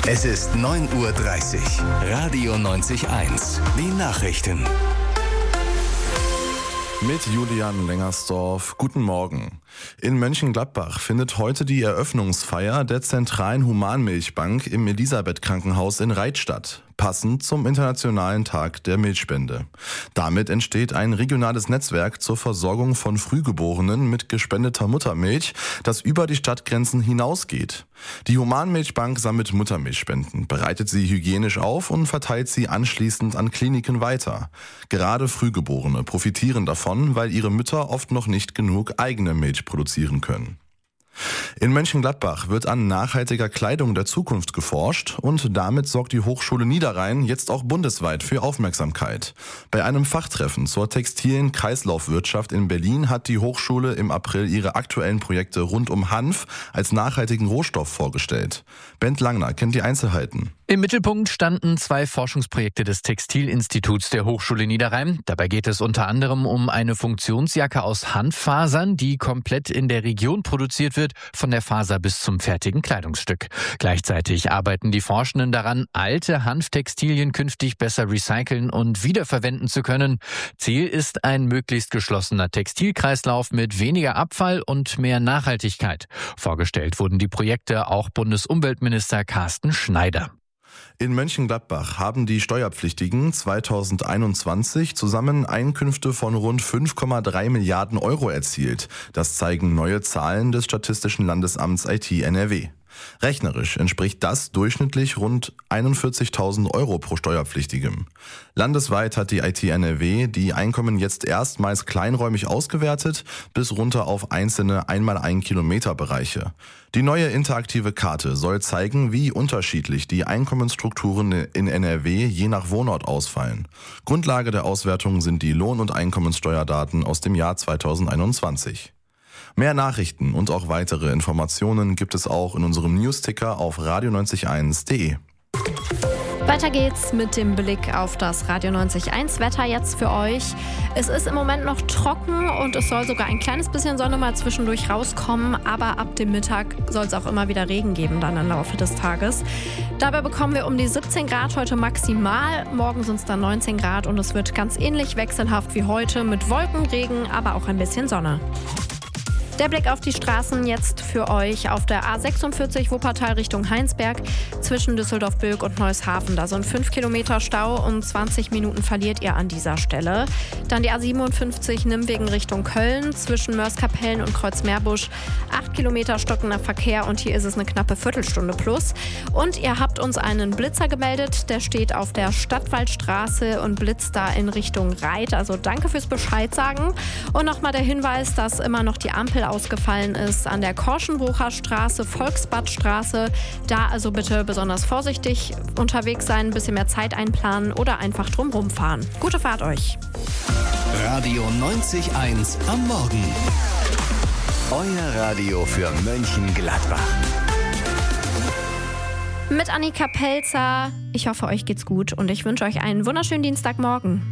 Es ist 9:30 Uhr. Radio 90.1. Die Nachrichten. Mit Julian Lengersdorf. Guten Morgen. In Mönchengladbach findet heute die Eröffnungsfeier der zentralen Humanmilchbank im Elisabeth-Krankenhaus in Reith statt, passend zum Internationalen Tag der Milchspende. Damit entsteht ein regionales Netzwerk zur Versorgung von Frühgeborenen mit gespendeter Muttermilch, das über die Stadtgrenzen hinausgeht. Die Humanmilchbank sammelt Muttermilchspenden, bereitet sie hygienisch auf und verteilt sie anschließend an Kliniken weiter. Gerade Frühgeborene profitieren davon, weil ihre Mütter oft noch nicht genug eigene Milch produzieren können. In Mönchengladbach wird an nachhaltiger Kleidung der Zukunft geforscht und damit sorgt die Hochschule Niederrhein jetzt auch bundesweit für Aufmerksamkeit. Bei einem Fachtreffen zur textilen Kreislaufwirtschaft in Berlin hat die Hochschule im April ihre aktuellen Projekte rund um Hanf als nachhaltigen Rohstoff vorgestellt. Bent Langner kennt die Einzelheiten. Im Mittelpunkt standen 2 Forschungsprojekte des Textilinstituts der Hochschule Niederrhein. Dabei geht es unter anderem um eine Funktionsjacke aus Hanffasern, die komplett in der Region produziert wird, von der Faser bis zum fertigen Kleidungsstück. Gleichzeitig arbeiten die Forschenden daran, alte Hanftextilien künftig besser recyceln und wiederverwenden zu können. Ziel ist ein möglichst geschlossener Textilkreislauf mit weniger Abfall und mehr Nachhaltigkeit. Vorgestellt wurden die Projekte auch Bundesumweltminister Carsten Schneider. In Mönchengladbach haben die Steuerpflichtigen 2021 zusammen Einkünfte von rund 5,3 Milliarden Euro erzielt. Das zeigen neue Zahlen des Statistischen Landesamts IT NRW. Rechnerisch entspricht das durchschnittlich rund 41.000 Euro pro Steuerpflichtigem. Landesweit hat die IT NRW die Einkommen jetzt erstmals kleinräumig ausgewertet, bis runter auf einzelne 1x1-Kilometer-Bereiche. Die neue interaktive Karte soll zeigen, wie unterschiedlich die Einkommensstrukturen in NRW je nach Wohnort ausfallen. Grundlage der Auswertung sind die Lohn- und Einkommenssteuerdaten aus dem Jahr 2021. Mehr Nachrichten und auch weitere Informationen gibt es auch in unserem Newsticker auf radio901.de. Weiter geht's mit dem Blick auf das Radio 90.1 Wetter jetzt für euch. Es ist im Moment noch trocken und es soll sogar ein kleines bisschen Sonne mal zwischendurch rauskommen, aber ab dem Mittag soll es auch immer wieder Regen geben dann im Laufe des Tages. Dabei bekommen wir um die 17 Grad heute maximal, morgen sind es dann 19 Grad und es wird ganz ähnlich wechselhaft wie heute mit Wolken, Regen, aber auch ein bisschen Sonne. Der Blick auf die Straßen jetzt für euch auf der A46 Wuppertal Richtung Heinsberg zwischen Düsseldorf-Bilk und Neushafen. Da sind 5 Kilometer Stau und 20 Minuten verliert ihr an dieser Stelle. Dann die A57 Nimwegen Richtung Köln zwischen Mörs-Kapellen und Kreuzmeerbusch. 8 Kilometer stockender Verkehr und hier ist es eine knappe Viertelstunde plus. Und ihr habt uns einen Blitzer gemeldet, der steht auf der Stadtwaldstraße und blitzt da in Richtung Reith. Also danke fürs Bescheid sagen. Und nochmal der Hinweis, dass immer noch die Ampel ausgefallen ist an der Korschenbrucher Straße, Volksbadstraße. Da also bitte besonders vorsichtig unterwegs sein, ein bisschen mehr Zeit einplanen oder einfach drumherum fahren. Gute Fahrt euch. Radio 90.1 am Morgen. Euer Radio für Mönchengladbach. Mit Annika Pelzer. Ich hoffe, euch geht's gut und ich wünsche euch einen wunderschönen Dienstagmorgen.